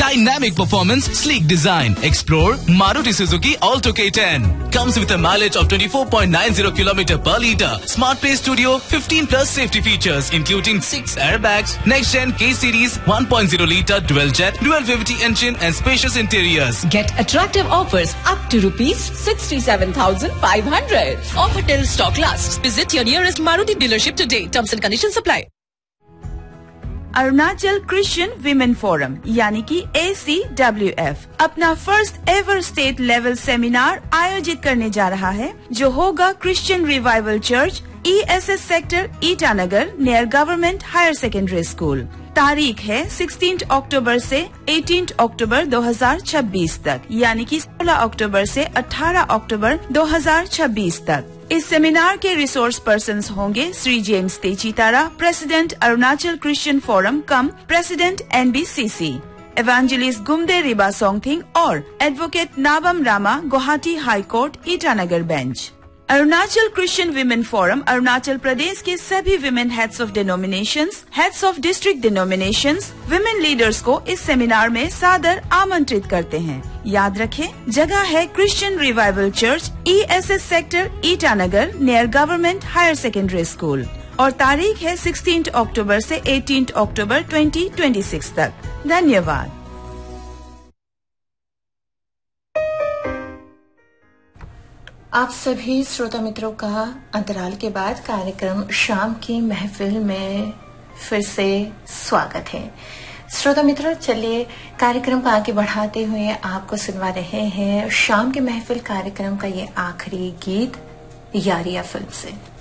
Dynamic performance, sleek design. Explore Maruti Suzuki Alto K10. Comes with a mileage of 24.90 km per litre. Smart Play Studio, 15 plus safety features, including 6 airbags, next gen K Series, 1.0 litre dual jet, dual VVT engine, and spacious interiors. Get attractive offers up to rupees 67,500. Offer till stock lasts. Visit your nearest Maruti dealership today. Terms and conditions apply. Arunachal Christian women forum यानी कि ACWF अपना first ever state level seminar आयोजित करने जा रहा है, जो होगा Christian revival church ESS sector Itanagar near government higher secondary school. तारीख है 16 अक्टूबर से 18 अक्टूबर 2026 तक, यानी कि 16 अक्टूबर से 18 अक्टूबर 2026 तक। इस सेमिनार के रिसोर्स पर्सन्स होंगे Shri James तेचीतारा, president Arunachal Christian forum कम प्रेसिडेंट NBCC, एवेंजलिस्ट गुमदे रिबा सोंगथिंग और advocate Nabam Rama, Guwahati high court Itanagar bench. Arunachal Christian women forum Arunachal Pradesh के सभी women heads of denominations, heads of district denominations, women leaders को इस सेमिनार में सादर आमंत्रित करते हैं। याद रखें, जगह है Christian revival church ESS sector Itanagar near government higher secondary school, और तारीख है 16 अक्टूबर से 18 अक्टूबर 2026 तक। धन्यवाद। आप सभी श्रोता मित्रों का अंतराल के बाद कार्यक्रम शाम की महफिल में फिर से स्वागत है। श्रोता मित्रों, चलिए कार्यक्रम को आगे बढ़ाते हुए आपको सुनवा रहे हैं शाम की महफिल कार्यक्रम का ये आखिरी गीत यारिया फिल्म से।